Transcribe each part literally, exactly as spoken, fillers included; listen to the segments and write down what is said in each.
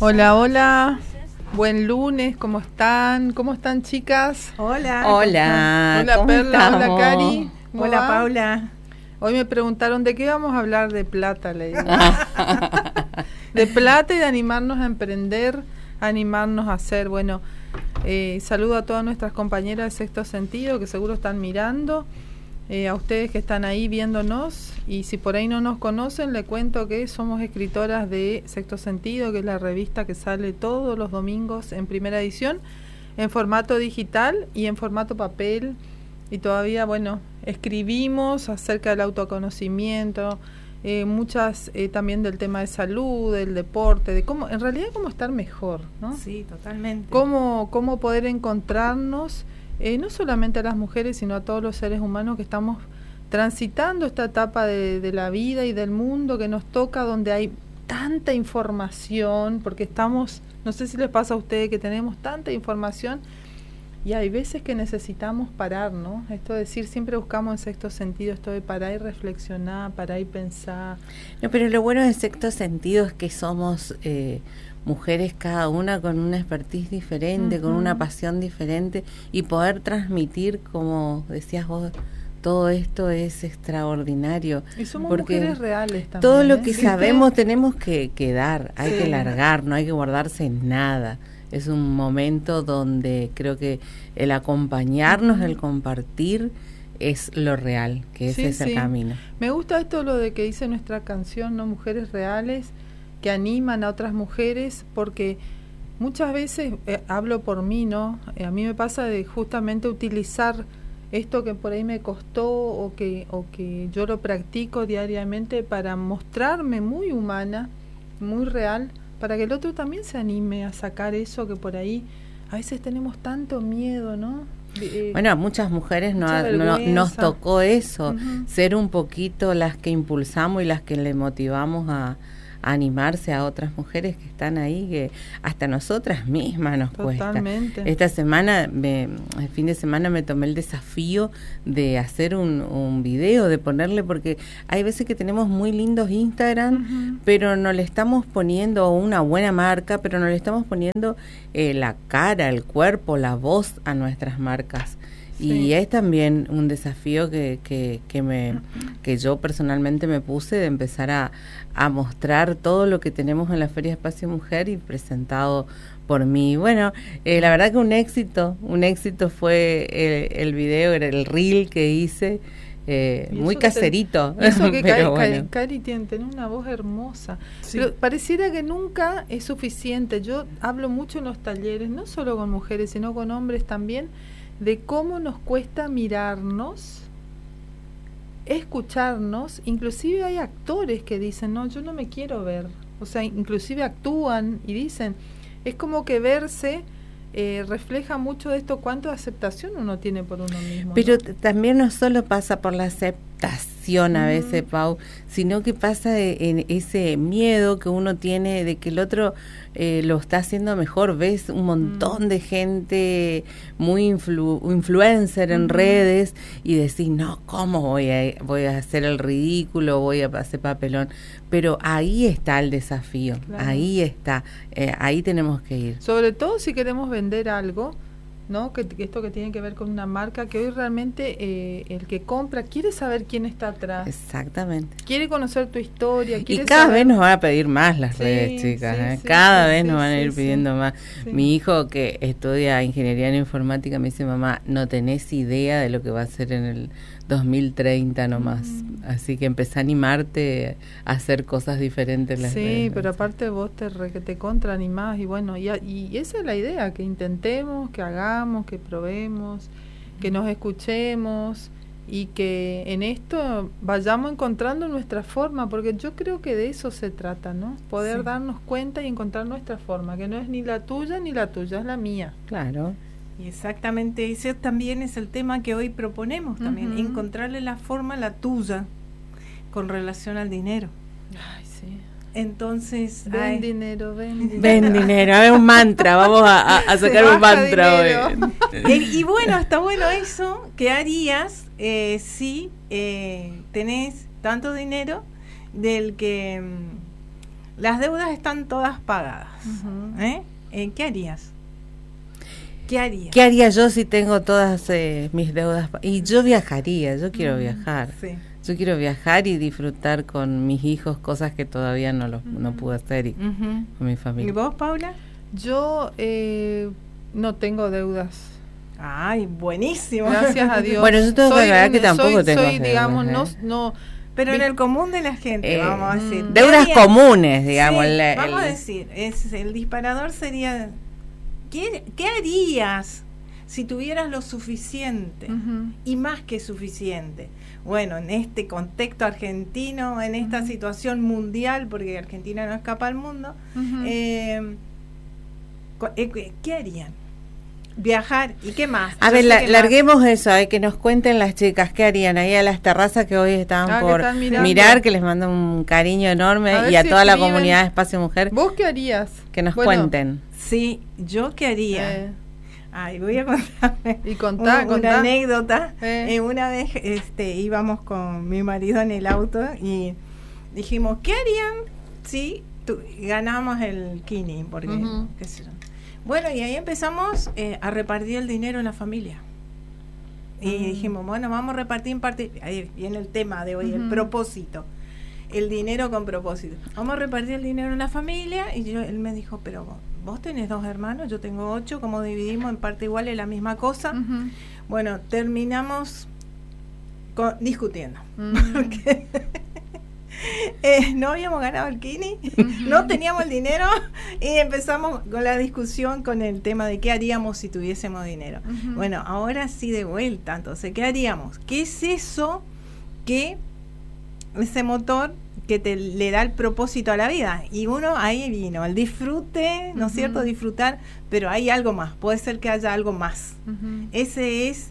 Hola, hola. Buen lunes, ¿cómo están? ¿Cómo están, chicas? Hola. Hola. Hola, ¿cómo Perla. estamos? Hola, Cari. Hola, va? Paula. Hoy me preguntaron de qué vamos a hablar. De plata, le digo. De plata y de animarnos a emprender, animarnos a hacer. Bueno, eh, saludo a todas nuestras compañeras de Sexto Sentido que seguro están mirando. Eh, a ustedes que están ahí viéndonos, y si por ahí no nos conocen, le cuento que somos escritoras de Sexto Sentido, que es la revista que sale todos los domingos en primera edición, en formato digital y en formato papel, y todavía, bueno, escribimos acerca del autoconocimiento, eh, muchas eh, también del tema de salud, del deporte, de cómo, en realidad cómo estar mejor, ¿no? Sí, totalmente. Cómo, cómo poder encontrarnos, Eh, no solamente a las mujeres, sino a todos los seres humanos que estamos transitando esta etapa de, de la vida y del mundo que nos toca, donde hay tanta información, porque estamos, no sé si les pasa a ustedes que tenemos tanta información y hay veces que necesitamos parar, ¿no? Esto de decir, siempre buscamos en Sexto Sentido esto de parar y reflexionar, parar y pensar. No, pero lo bueno de Sexto Sentido es que somos eh, mujeres cada una con una expertise diferente, uh-huh. con una pasión diferente, y poder transmitir, como decías vos, todo esto es extraordinario. Y somos porque mujeres reales también. Todo lo ¿eh? que ¿Sí sabemos usted? tenemos que, que dar, hay sí. que largar, no hay que guardarse nada. Es un momento donde creo que el acompañarnos, uh-huh. el compartir, es lo real, que ese sí, es el sí. camino. Me gusta esto lo de que dice nuestra canción, ¿no? Mujeres reales, que animan a otras mujeres, porque muchas veces, eh, hablo por mí, ¿no? Eh, a mí me pasa de justamente utilizar esto que por ahí me costó o que, o que yo lo practico diariamente para mostrarme muy humana, muy real, para que el otro también se anime a sacar eso que por ahí a veces tenemos tanto miedo, ¿no? Eh, bueno, a muchas mujeres no, mucha no, nos tocó eso, uh-huh. ser un poquito las que impulsamos y las que le motivamos a, a animarse a otras mujeres que están ahí, que hasta nosotras mismas nos Totalmente. cuesta. Esta semana, me, el fin de semana me tomé el desafío de hacer un, un video, de ponerle, porque hay veces que tenemos muy lindos Instagram, uh-huh. pero no le estamos poniendo una buena marca, pero no le estamos poniendo eh, la cara, el cuerpo, la voz a nuestras marcas. Sí. Y es también un desafío que, que, que, me, que yo personalmente me puse, de empezar a, a mostrar todo lo que tenemos en la Feria Espacio Mujer y presentado por mí. Bueno, eh, la verdad que un éxito, un éxito fue el, el video, era el reel que hice, eh, muy caserito. Te, eso que pero Cari, bueno. Cari tiene, tiene una voz hermosa, sí. pero pareciera que nunca es suficiente. Yo hablo mucho en los talleres, no solo con mujeres, sino con hombres también, de cómo nos cuesta mirarnos, escucharnos. Inclusive hay actores que dicen, no, yo no me quiero ver, o sea, inclusive actúan y dicen, es como que verse eh, refleja mucho de esto, cuánto aceptación uno tiene por uno mismo, pero ¿no? También no solo pasa por la aceptación a veces, mm. Pau, sino que pasa de, en ese miedo que uno tiene de que el otro eh, lo está haciendo mejor. Ves un montón mm. de gente muy influ, influencer en mm. redes y decís, no, ¿cómo voy a, voy a hacer el ridículo, voy a hacer papelón? Pero ahí está el desafío, claro. ahí está, eh, ahí tenemos que ir. Sobre todo si queremos vender algo, ¿no? Que, que esto que tiene que ver con una marca, que hoy realmente eh, el que compra quiere saber quién está atrás. Exactamente. Quiere conocer tu historia. Quiere y cada saber... vez nos van a pedir más las sí, redes, chicas. Sí, ¿eh? sí, cada sí, vez sí, nos van sí, a ir sí, pidiendo sí. más. Sí. Mi hijo, que estudia ingeniería en informática, me dice, mamá, no tenés idea de lo que va a ser en el dos mil treinta nomás. Mm. Así que empecé a animarte a hacer cosas diferentes. Las sí, redes, pero ¿no? aparte vos te, re, que te contra animás y bueno, y, y esa es la idea, que intentemos, que hagamos, que probemos, que nos escuchemos y que en esto vayamos encontrando nuestra forma, porque yo creo que de eso se trata, ¿no? Poder sí. darnos cuenta y encontrar nuestra forma, que no es ni la tuya ni la tuya, es la mía. Claro. Y exactamente ese también es el tema que hoy proponemos también, uh-huh. encontrarle la forma, la tuya, con relación al dinero. Ay, sí. Entonces, ven ay, dinero, ven dinero. Ven dinero, a ver un mantra, vamos a, a sacar un mantra hoy. y, y bueno, está bueno eso. ¿Qué harías eh, si eh, tenés tanto dinero del que las deudas están todas pagadas. Uh-huh. ¿Eh? ¿Eh? ¿Qué harías? ¿Qué harías? ¿Qué haría yo si tengo todas eh, mis deudas? Y yo viajaría, yo quiero uh-huh. viajar. Sí. Yo quiero viajar y disfrutar con mis hijos cosas que todavía no lo, uh-huh. no pude hacer y uh-huh. con mi familia. ¿Y vos, Paula? Yo eh, no tengo deudas. Ay, buenísimo. Gracias a Dios. Bueno, yo tengo que aclarar que tampoco soy, tengo soy, deudas, digamos, ¿eh? no, no pero en el común de la gente, eh, vamos a decir. Deudas comunes, digamos. Sí, la, vamos el, a decir, es, el disparador sería, ¿qué, qué harías si tuvieras lo suficiente uh-huh. y más que suficiente? Bueno, en este contexto argentino, en esta uh-huh. situación mundial, porque Argentina no escapa al mundo, uh-huh. eh, ¿qué harían? Viajar, ¿y qué más? A Yo ver, la, larguemos más. eso, hay que nos cuenten las chicas qué harían ahí a las terrazas que hoy estaban ah, por están mirar, que les mando un cariño enorme a y a si toda escriben. La comunidad de Espacio Mujer. ¿Vos qué harías? Que nos bueno, cuenten. Sí, yo qué haría. Eh. Ay, voy a contarme y contá, una, contá. una anécdota. Eh. Eh, una vez este, íbamos con mi marido en el auto y dijimos, ¿qué harían si tu, ganamos el Kini? Porque, uh-huh. qué sé yo. Bueno, y ahí empezamos eh, a repartir el dinero en la familia. Y uh-huh. dijimos, bueno, vamos a repartir en parte. Ahí viene el tema de hoy, uh-huh. el propósito. El dinero con propósito. Vamos a repartir el dinero en la familia. Y yo, él me dijo, pero vos, vos tenés dos hermanos, yo tengo ocho, ¿cómo dividimos en parte igual es la misma cosa? Uh-huh. Bueno, terminamos con, discutiendo. Uh-huh. Porque eh, no habíamos ganado el Kini, uh-huh. no teníamos el dinero y empezamos con la discusión con el tema de qué haríamos si tuviésemos dinero. Uh-huh. Bueno, ahora sí de vuelta, entonces, ¿qué haríamos? ¿Qué es eso que ese motor que te le da el propósito a la vida? Y uno ahí vino, el disfrute, ¿no es uh-huh. cierto? Disfrutar, pero hay algo más, puede ser que haya algo más. Uh-huh. Ese es,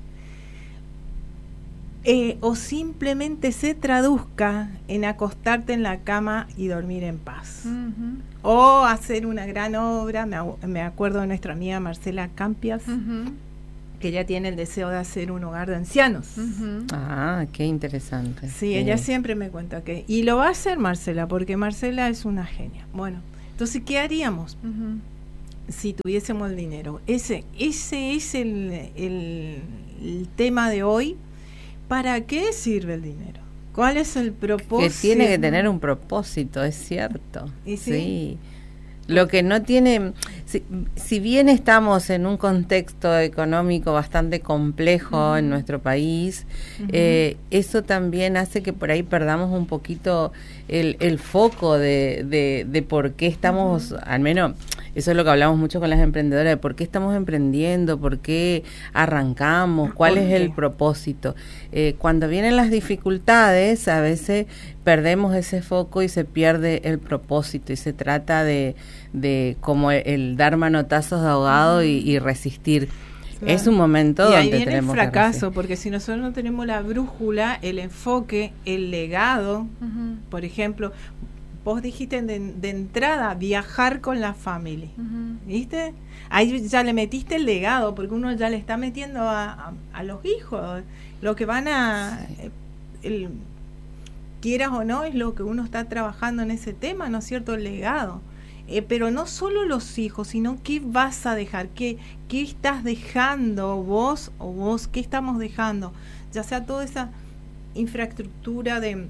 eh, o simplemente se traduzca en acostarte en la cama y dormir en paz. Uh-huh. O hacer una gran obra, me, me acuerdo de nuestra amiga Marcela Campias, uh-huh. que ella tiene el deseo de hacer un hogar de ancianos. Uh-huh. Ah, qué interesante. Sí, sí, ella siempre me cuenta que... Y lo va a hacer Marcela, porque Marcela es una genia. Bueno, entonces, ¿qué haríamos uh-huh. si tuviésemos el dinero? Ese, ese es el, el, el tema de hoy. ¿Para qué sirve el dinero? ¿Cuál es el propósito? Que tiene que tener un propósito, es cierto. ¿Y sí? Sí. Lo que no tiene, si, si bien estamos en un contexto económico bastante complejo uh-huh. en nuestro país, uh-huh. eh, eso también hace que por ahí perdamos un poquito el, el foco de, de, de por qué estamos, uh-huh. al menos eso es lo que hablamos mucho con las emprendedoras, de por qué estamos emprendiendo, por qué arrancamos, cuál es el propósito. Eh, cuando vienen las dificultades, a veces perdemos ese foco y se pierde el propósito y se trata de, de como el, el dar manotazos de ahogado uh-huh. y, y resistir. Claro. Es un momento y donde ahí viene tenemos el fracaso, porque si nosotros no tenemos la brújula, el enfoque, el legado, uh-huh. por ejemplo, vos dijiste de, de entrada viajar con la familia, uh-huh. ¿viste? Ahí ya le metiste el legado, porque uno ya le está metiendo a, a, a los hijos lo que van a sí. el, quieras o no, es lo que uno está trabajando en ese tema, ¿no es cierto? El legado. Eh, pero no solo los hijos, sino qué vas a dejar, qué, qué estás dejando vos o vos, qué estamos dejando, ya sea toda esa infraestructura de,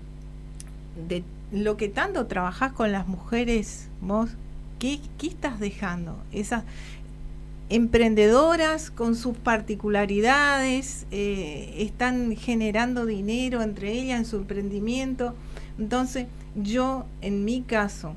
de lo que tanto trabajás con las mujeres, vos, ¿qué, qué estás dejando? Esas emprendedoras con sus particularidades, eh, están generando dinero entre ellas en su emprendimiento. Entonces, yo, en mi caso,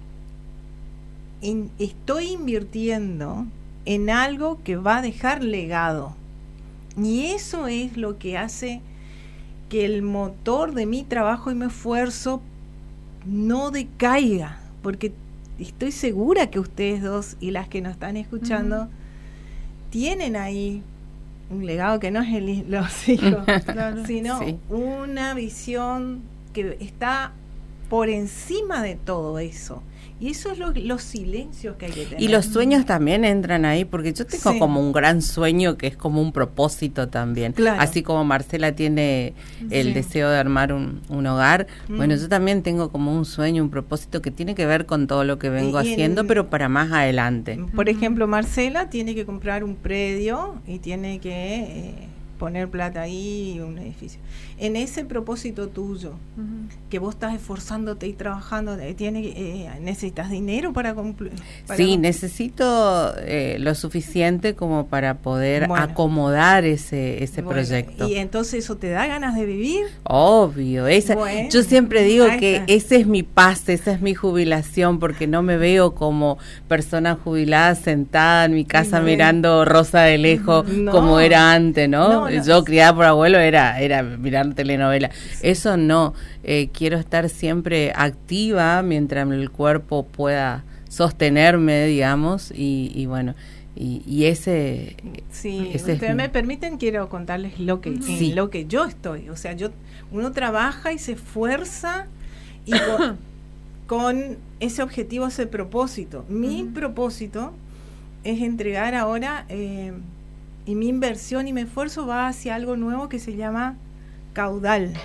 in, estoy invirtiendo en algo que va a dejar legado. Y eso es lo que hace que el motor de mi trabajo y mi esfuerzo no decaiga, porque estoy segura que ustedes dos y las que nos están escuchando uh-huh. tienen ahí un legado que no es el, los hijos, claro, sino sí. una visión que está por encima de todo eso. Y eso es lo, los silencios que hay que tener. Y los sueños también entran ahí, porque yo tengo Sí. como un gran sueño que es como un propósito también. Claro. Así como Marcela tiene el Sí. deseo de armar un, un hogar, Mm. bueno, yo también tengo como un sueño, un propósito que tiene que ver con todo lo que vengo Y- y haciendo, en- pero para más adelante. Por ejemplo, Marcela tiene que comprar un predio y tiene que eh, poner plata ahí, un edificio. En ese propósito tuyo, Ujú. que vos estás esforzándote y trabajando, eh, tiene, que- eh, necesitas dinero para cumplir. Sí, necesito eh, lo suficiente como para poder Bueno. acomodar ese ese Bueno, proyecto. y entonces eso te da ganas de vivir. Obvio, esa, Bueno, yo siempre digo ahí que está. ese es mi paz, esa es mi jubilación, porque no me veo como persona jubilada sentada en mi casa No. mirando Rosa de lejos No. como era antes, ¿no? No, no. Yo criada por abuelo era era mirar telenovela. Eso no, eh, quiero estar siempre activa mientras el cuerpo pueda sostenerme, digamos, y, y bueno, y, y ese... Sí, ese es ustedes mi- me permiten, quiero contarles lo que, Sí. en lo que yo estoy. O sea, yo uno trabaja y se esfuerza y con, con ese objetivo, ese propósito. Mi Ujú. propósito es entregar ahora, eh, y mi inversión y mi esfuerzo va hacia algo nuevo que se llama Caudal.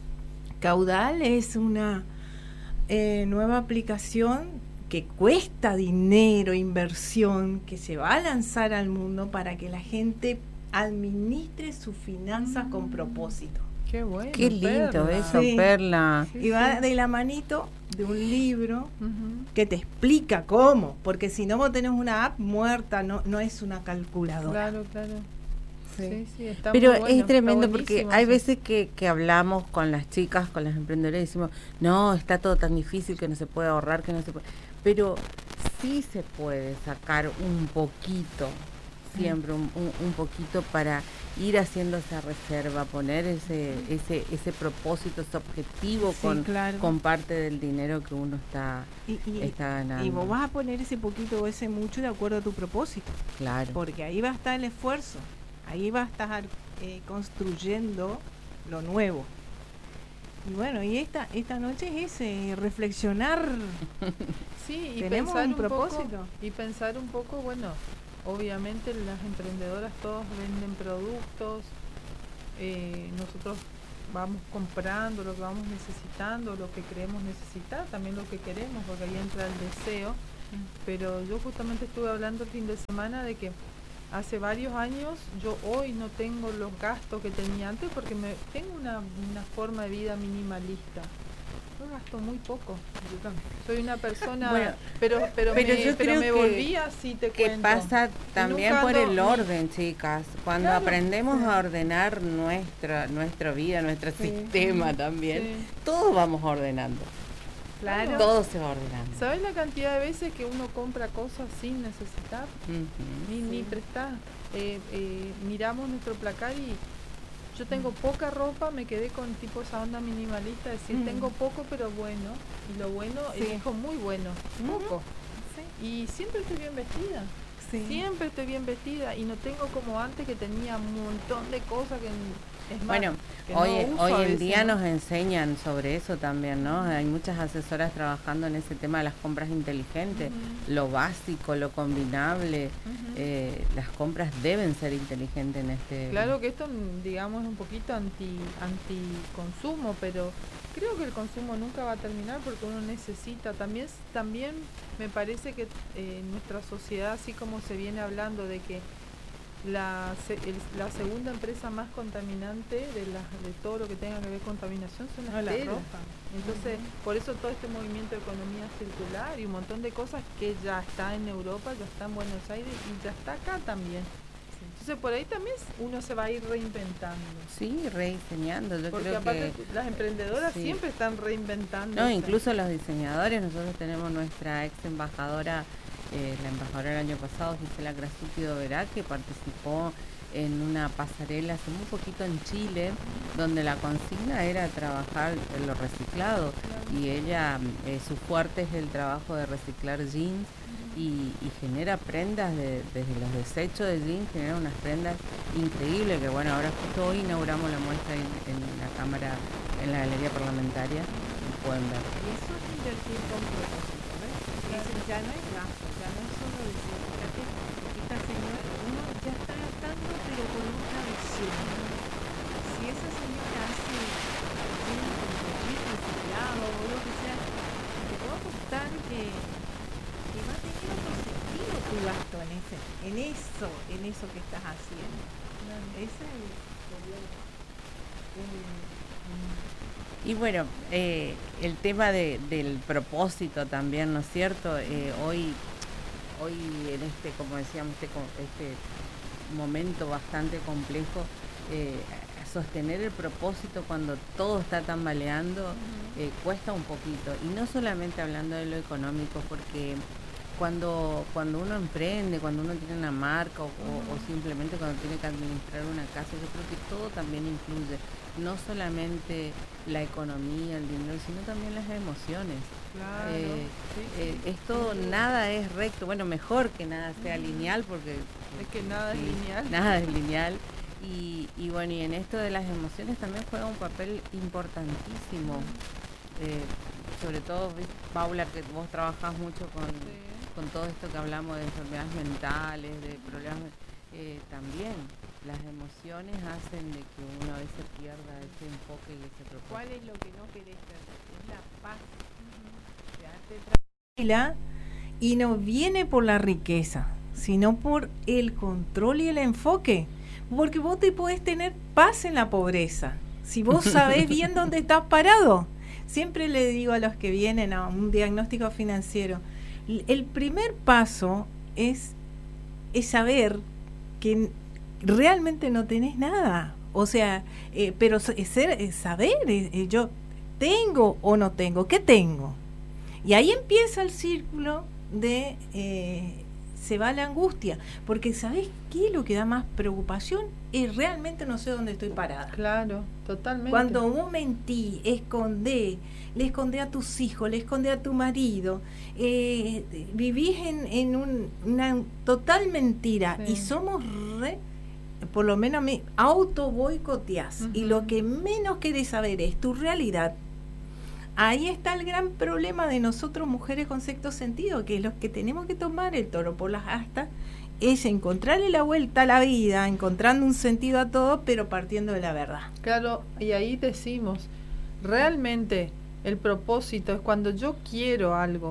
Caudal es una eh, nueva aplicación que cuesta dinero, inversión, que se va a lanzar al mundo para que la gente administre sus finanzas con propósito. Qué bueno. Qué lindo Perla. eso, Sí. Perla. Sí, Y va sí. de la manito de un libro Ujú. que te explica cómo, porque si no vos tenés una app muerta, no, no es una calculadora. Claro, claro. Sí. Sí, sí, está Pero muy bueno, es está tremendo porque buenísimo hay eso. veces que, que hablamos con las chicas, con las emprendedoras y decimos, no, está todo tan difícil que no se puede ahorrar, que no se puede. Pero sí se puede sacar un poquito, siempre un, un, un poquito para ir haciendo esa reserva, poner ese ese ese propósito, ese objetivo Sí, con, claro. con parte del dinero que uno está, Y, y- está ganando. y vos vas a poner ese poquito o ese mucho de acuerdo a tu propósito, Claro. porque ahí va a estar el esfuerzo, ahí va a estar eh, construyendo lo nuevo. Y bueno, y esta esta noche es ese, reflexionar. Sí, y Tenemos pensar un un, poco, propósito. y pensar un poco, bueno, obviamente las emprendedoras todos venden productos, eh, nosotros vamos comprando lo que vamos necesitando, lo que creemos necesitar, también lo que queremos, porque ahí entra el deseo. Pero yo justamente estuve hablando el fin de semana de que hace varios años yo hoy no tengo los gastos que tenía antes porque me tengo una, una forma de vida minimalista. Yo gasto muy poco. Soy una persona, Bueno, pero pero, pero me, yo pero creo me que- volví así, te Que cuento. pasa también nunca por ando el ni- orden, chicas. Cuando Claro, aprendemos sí. a ordenar nuestra nuestra vida, nuestro sistema también, Sí. todos vamos ordenando. Claro. Todo se va ordenando. ¿Sabes la cantidad de veces que uno compra cosas sin necesitar? Ujú. Ni, ni prestar. Eh, eh, miramos nuestro placar y yo tengo poca ropa, me quedé con tipo esa onda minimalista, es decir, Mm. tengo poco pero bueno, y lo bueno, Sí. elijo muy bueno, Ujú. poco. Sí. Y siempre estoy bien vestida, Sí. siempre estoy bien vestida y no tengo como antes que tenía un montón de cosas que es más, Bueno, que no hoy, uso hoy a en veces, día ¿no? nos enseñan sobre eso también, ¿no? Hay muchas asesoras trabajando en ese tema de las compras inteligentes, Ujú. lo básico, lo combinable. Ujú. eh, las compras deben ser inteligentes en este... Claro que esto, mm, digamos, es un poquito anti anti consumo, pero creo que el consumo nunca va a terminar porque uno necesita. También también me parece que eh, nuestra sociedad, así como se viene hablando de que la, se- el- la segunda empresa más contaminante de, la, de todo lo que tenga que ver contaminación son las No, la telas. ropa. Entonces, por eso todo este movimiento de economía circular y un montón de cosas que ya está en Europa, ya está en Buenos Aires y ya está acá también. Entonces, por ahí también uno se va a ir reinventando. Sí, rediseñando. Yo Porque creo aparte que... las emprendedoras sí. siempre están reinventando. No, incluso los diseñadores, nosotros tenemos nuestra ex embajadora, eh, la embajadora del año pasado, Gisela Grasuti Doverá, que participó en una pasarela hace muy poquito en Chile, donde la consigna era trabajar en lo reciclado, y ella, eh, su fuerte es el trabajo de reciclar jeans, y, y genera prendas de- desde los desechos de jeans, genera unas prendas increíbles, que bueno, ahora justo hoy inauguramos la muestra en, en la Cámara, en la Galería Parlamentaria, pueden ver. Y eso es invertir con propósito, ¿ves? Eso ya no es gasto, ya no es solo decir, fíjate, esta señora, uno ya está gastando, pero con una visión. Si esa señora hace un reciclado o lo que sea, te puedo apostar que, que va a tener otro sentido tu gasto en ese, en eso, en eso que estás haciendo. Ese es Y bueno, eh, el tema de, del propósito también, ¿no es cierto? Eh, hoy, hoy en este, como decíamos, este, este momento bastante complejo, eh, sostener el propósito cuando todo está tambaleando, uh-huh. eh, cuesta un poquito. Y no solamente hablando de lo económico, porque cuando cuando uno emprende, cuando uno tiene una marca o, uh-huh. o, o simplemente cuando tiene que administrar una casa, yo creo que todo también influye. No solamente la economía, el dinero, sino también las emociones. Claro. Eh, sí, eh, sí. esto sí. Nada es recto, bueno, mejor que nada sea uh-huh. lineal, porque es que nada sí, es lineal. Nada es lineal. Y, y bueno, y en esto de las emociones también juega un papel importantísimo. Eh, sobre todo, Paula, que vos trabajás mucho con, sí. con todo esto que hablamos de enfermedades mentales, de problemas, eh, también las emociones hacen de que uno a veces pierda ese enfoque y ese propósito. ¿Cuál es lo que no querés perder? Es la paz. Uh-huh. Quedarte tranquila y no viene por la riqueza, sino por el control y el enfoque. Porque vos te podés tener paz en la pobreza, si vos sabés bien dónde estás parado. Siempre le digo a los que vienen a un diagnóstico financiero, el primer paso es, es saber que realmente no tenés nada. O sea, eh, pero es, ser, es saber, eh, yo tengo o no tengo, ¿qué tengo? Y ahí empieza el círculo de... Eh, se va la angustia, porque ¿sabés qué es lo que da más preocupación? Es realmente no sé dónde estoy parada. Claro, totalmente. Cuando vos mentí, escondés, le escondés a tus hijos, le escondés a tu marido, eh, vivís en, en un, una total mentira, sí. y somos re, por lo menos me auto boicoteás, uh-huh. y lo que menos querés saber es tu realidad. Ahí está el gran problema de nosotros mujeres con sexto sentido, que es lo que tenemos que tomar el toro por las astas, es encontrarle la vuelta a la vida, encontrando un sentido a todo, pero partiendo de la verdad. Claro, y ahí decimos, realmente el propósito es cuando yo quiero algo,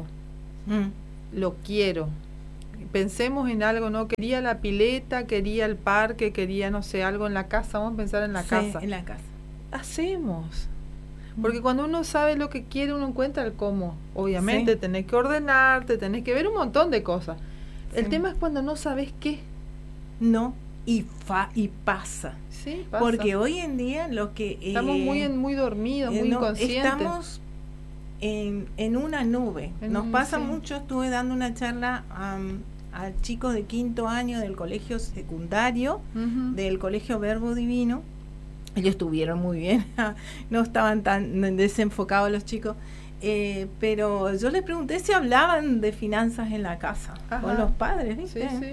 mm. lo quiero. Pensemos en algo, ¿no? Quería la pileta, quería el parque, quería, no sé, algo en la casa, vamos a pensar en la sí, casa. en la casa. Hacemos. Porque cuando uno sabe lo que quiere, uno encuentra el cómo. Obviamente, sí. tenés que ordenarte, tenés que ver un montón de cosas. Sí. El tema es cuando no sabes qué. No, y fa y pasa. Sí, pasa. Porque hoy en día lo que... Estamos eh, muy en, muy dormidos, muy no, inconscientes. Estamos en, en una nube. En Nos un, pasa sí. mucho, estuve dando una charla um, a chicos de quinto año del colegio secundario, uh-huh. del colegio Verbo Divino. Ellos estuvieron muy bien, no estaban tan desenfocados los chicos, eh, pero yo les pregunté si hablaban de finanzas en la casa, Ajá. con los padres, ¿viste? Sí, sí.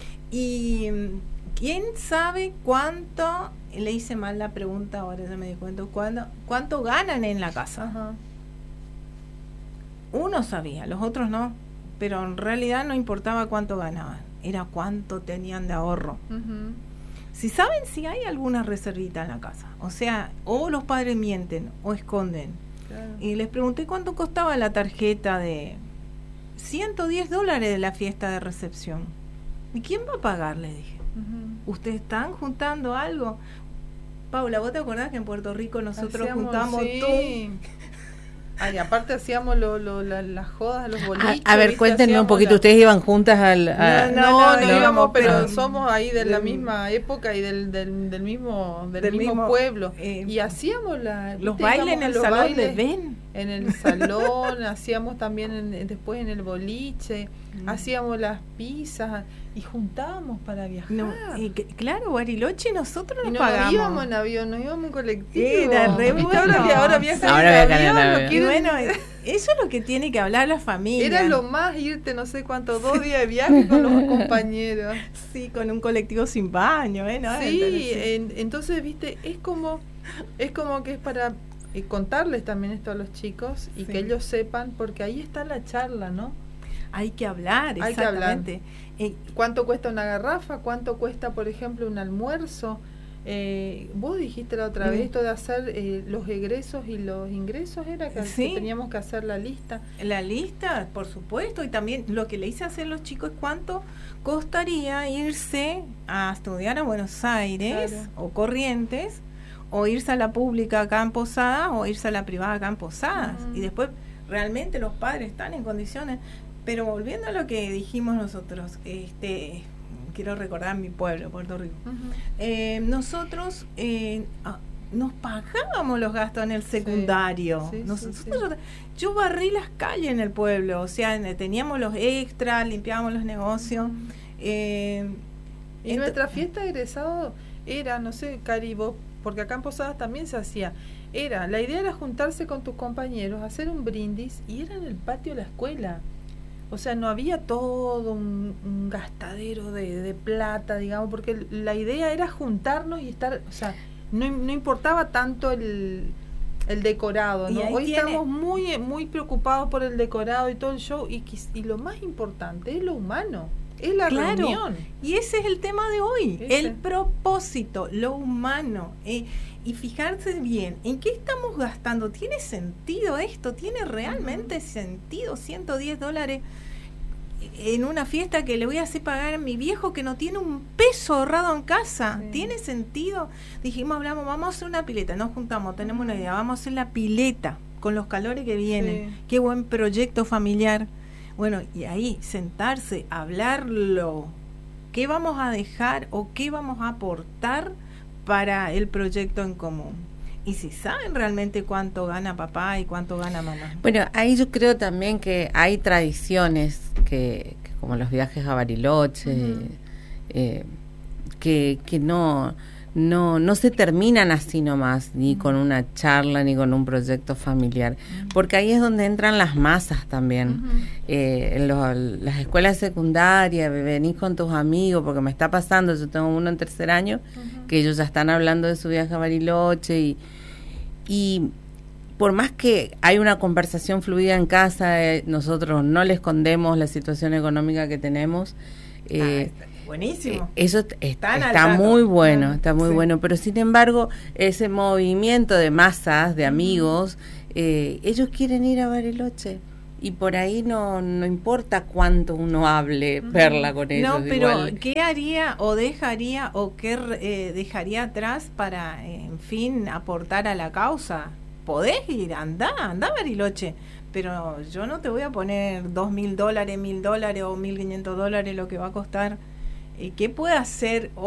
Y ¿quién sabe cuánto, le hice mal la pregunta, ahora ya me di cuenta, cuánto, cuánto ganan en la casa? Ajá. Uno sabía, los otros no, pero en realidad no importaba cuánto ganaban, era cuánto tenían de ahorro. Uh-huh. Si saben si hay alguna reservita en la casa, o sea, o los padres mienten o esconden. Claro. Y les pregunté cuánto costaba la tarjeta de ciento diez dólares de la fiesta de recepción. ¿Y quién va a pagar? Le dije. Uh-huh. ¿Ustedes están juntando algo? Paula, ¿vos te acordás que en Puerto Rico nosotros Hacíamos, juntamos sí. tú? Ay, aparte hacíamos lo, lo, la, las jodas, los boliches. A, a ver, cuéntenme un poquito, la... ¿ustedes iban juntas al...? A... No, no, no, no, no íbamos, pero no, somos ahí de la misma época y del, del, del mismo del, del mismo, mismo pueblo. Eh, y hacíamos la, los bailes en el salón bailes, de Ben. En el salón, hacíamos también en, después en el boliche, mm. hacíamos las pizzas y juntábamos para viajar. No, y que, claro, Bariloche nosotros nos y no pagamos. No íbamos en avión, nos íbamos en colectivo. Era re bueno. Ahora, ahora viajan ahora en avión. avión. Y bueno, eso es lo que tiene que hablar la familia. Era lo más irte, no sé cuánto, dos días de viaje con los compañeros. Sí, con un colectivo sin baño, ¿eh? ¿No? Sí, entonces, en, entonces, viste, es como, es como que es para y contarles también esto a los chicos y sí. que ellos sepan, porque ahí está la charla, ¿no? Hay que hablar, Hay exactamente. Que hablar. ¿Cuánto cuesta una garrafa? ¿Cuánto cuesta, por ejemplo, un almuerzo? Eh, vos dijiste la otra mm. vez esto de hacer eh, los egresos y los ingresos, era que, sí. que teníamos que hacer la lista. La lista, por supuesto, y también lo que le hice hacer a los chicos es cuánto costaría irse a estudiar a Buenos Aires claro. o Corrientes, o irse a la pública acá en Posadas, o irse a la privada acá en Posadas. Uh-huh. Y después realmente los padres están en condiciones. Pero volviendo a lo que dijimos nosotros, este quiero recordar mi pueblo, Puerto Rico. Uh-huh. eh, nosotros eh, ah, nos pagábamos los gastos en el secundario. Sí, sí, nosotros, sí, sí. Yo barrí las calles en el pueblo, o sea, teníamos los extras, limpiábamos los negocios. Uh-huh. eh, y ent- nuestra fiesta de egresado era, no sé, Cari, vos, porque acá en Posadas también se hacía, era, la idea era juntarse con tus compañeros, hacer un brindis, y era en el patio de la escuela. O sea, no había todo un, un gastadero de, de plata, digamos, porque la idea era juntarnos y estar, o sea, no, no importaba tanto el, el decorado, ¿no? Hoy tiene... estamos muy muy preocupados por el decorado y todo el show, y, y lo más importante es lo humano, es la claro. reunión. Y ese es el tema de hoy, ese. El propósito, lo humano. Eh, y fijarse bien, ¿en qué estamos gastando? ¿Tiene sentido esto? ¿Tiene realmente uh-huh. sentido ciento diez dólares en una fiesta que le voy a hacer pagar a mi viejo que no tiene un peso ahorrado en casa? Sí. ¿Tiene sentido? Dijimos, hablamos, vamos a hacer una pileta, nos juntamos, tenemos una idea, vamos a hacer la pileta con los calores que vienen. Sí. Qué buen proyecto familiar. Bueno, y ahí sentarse, hablarlo, ¿qué vamos a dejar o qué vamos a aportar para el proyecto en común? Y si saben realmente cuánto gana papá y cuánto gana mamá. Bueno, ahí yo creo también que hay tradiciones que, que como los viajes a Bariloche, uh-huh. eh, que, que no, no, no se terminan así nomás, ni uh-huh. con una charla, ni con un proyecto familiar, uh-huh. porque ahí es donde entran las masas también. Uh-huh. Eh, en los, las escuelas secundarias, venís con tus amigos, porque me está pasando, yo tengo uno en tercer año, uh-huh. que ellos ya están hablando de su viaje a Bariloche, y, y por más que hay una conversación fluida en casa, eh, nosotros no le escondemos la situación económica que tenemos. Eh, ah, buenísimo. Eh, eso está, está muy bueno, está muy sí. bueno, pero sin embargo, ese movimiento de masas, de amigos, eh, ellos quieren ir a Bariloche. Y por ahí no no importa cuánto uno hable, uh-huh. Perla, con ellos. No, pero igual. ¿qué haría o dejaría o qué eh, dejaría atrás para, eh, en fin, aportar a la causa? Podés ir, andá, andá a Bariloche. Pero yo no te voy a poner dos mil dólares, mil dólares o mil quinientos dólares lo que va a costar. Eh, ¿Qué puede hacer